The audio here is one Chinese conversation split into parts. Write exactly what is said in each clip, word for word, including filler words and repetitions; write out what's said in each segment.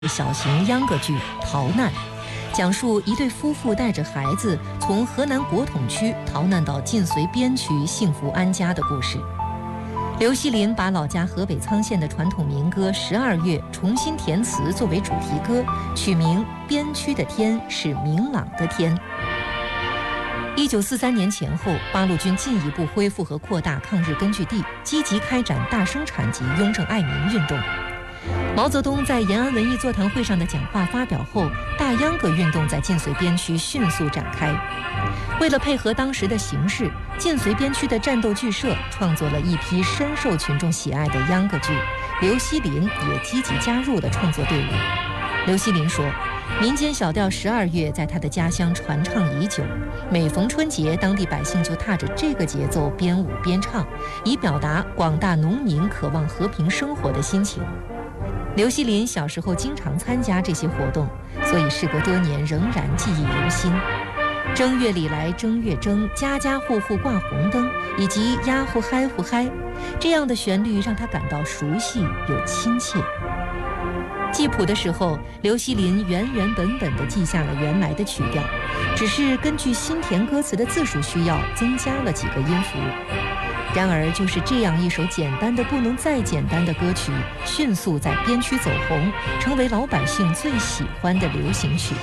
小型秧歌剧《逃难》，讲述一对夫妇带着孩子从河南国统区逃难到晋绥边区幸福安家的故事。刘锡林把老家河北沧县的传统民歌《十二月》重新填词作为主题歌，取名《边区的天是明朗的天》。一九四三年前后，八路军进一步恢复和扩大抗日根据地，积极开展大生产及雍正爱民运动。毛泽东在延安文艺座谈会上的讲话发表后，大秧歌运动在晋绥边区迅速展开。为了配合当时的形势，晋绥边区的战斗剧社创作了一批深受群众喜爱的秧歌剧，刘锡林也积极加入了创作队伍。刘锡林说，民间小调《十二月》在他的家乡传唱已久，每逢春节，当地百姓就踏着这个节奏边舞边唱，以表达广大农民渴望和平生活的心情。刘锡林小时候经常参加这些活动，所以事隔多年仍然记忆犹新。正月里来正月正，家家户户挂红灯，以及呀呼嗨呼嗨，这样的旋律让他感到熟悉又亲切。记谱的时候，刘锡林原原本本地记下了原来的曲调，只是根据新填歌词的字数需要，增加了几个音符。然而，就是这样一首简单的不能再简单的歌曲，迅速在边区走红，成为老百姓最喜欢的流行曲。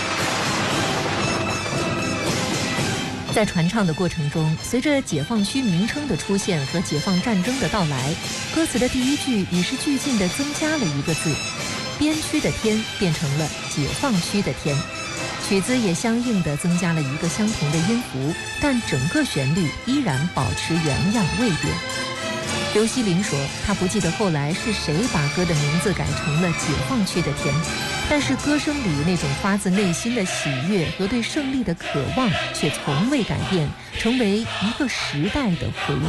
在传唱的过程中，随着解放区名称的出现和解放战争的到来，歌词的第一句与时俱进地增加了一个字，边区的天变成了解放区的天。曲子也相应地增加了一个相同的音符，但整个旋律依然保持原样未变。刘锡林说，他不记得后来是谁把歌的名字改成了解放区的天，但是歌声里那种发自内心的喜悦和对胜利的渴望却从未改变，成为一个时代的回